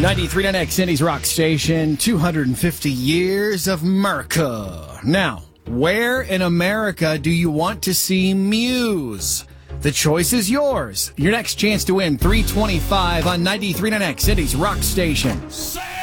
93.9 Indy's Rock Station, 250 years of America. Now, where in America do you want to see Muse? The choice is yours. Your next chance to win $325 on 93.9 Indy's Rock Station.